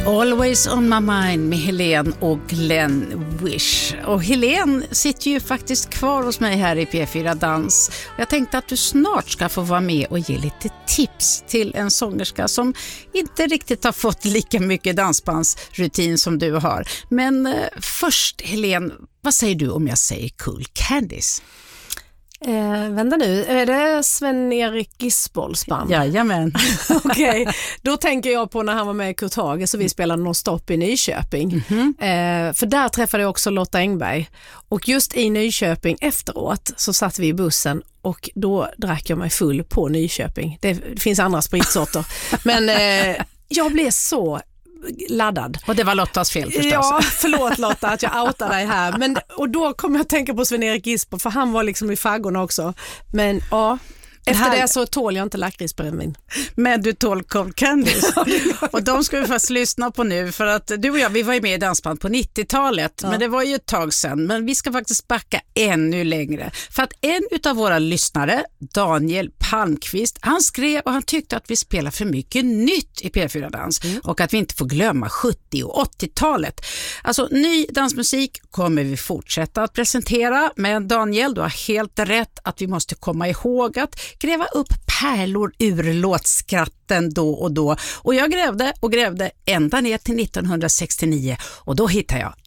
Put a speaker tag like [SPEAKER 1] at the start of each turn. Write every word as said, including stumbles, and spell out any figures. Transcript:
[SPEAKER 1] Always on my mind med Helene och Glenn Wish. Och Helene sitter ju faktiskt kvar hos mig här i P fyra Dans. Jag tänkte att du snart ska få vara med och ge lite tips till en sångerska som inte riktigt har fått lika mycket dansbandsrutin som du har. Men eh, först Helene, vad säger du om jag säger Cool Candies?
[SPEAKER 2] Eh, vänta nu, är det Sven-Erik Gisbolls band?
[SPEAKER 1] Jajamän.
[SPEAKER 2] Okej, okay. Då tänker jag på när han var med i Kurt Hage så vi spelade Non-Stop i Nyköping. Mm-hmm. eh, för där träffade jag också Lotta Engberg. Och just i Nyköping efteråt så satt vi i bussen och då drack jag mig full på Nyköping. Det, det finns andra spritsorter. Men eh, jag blev så laddad.
[SPEAKER 1] Och det var Lottas fel förstås.
[SPEAKER 2] Ja, förlåt Lotta att jag outar dig här. Men, och då kom jag att tänka på Sven-Erik Gisboll för han var liksom i faggorna också. Men ja, efter här... det så tål jag inte lakritsbrännvin.
[SPEAKER 1] Men du tål Cold Candies. Och de ska vi fast lyssna på nu för att du och jag, vi var ju med i dansband på nittiotalet. Ja. Men det var ju ett tag sedan. Men vi ska faktiskt backa ännu längre. För att en utav våra lyssnare, Daniel Palmqvist, han skrev och han tyckte att vi spelar för mycket nytt i P fyra Dans. Mm. Och att vi inte får glömma sjuttio- och åttiotalet. Alltså ny dansmusik kommer vi fortsätta att presentera. Men Daniel, du har helt rätt att vi måste komma ihåg att gräva upp pärlor ur låtskratten då och då. Och jag grävde och grävde ända ner till nittonhundrasextionio och då hittade jag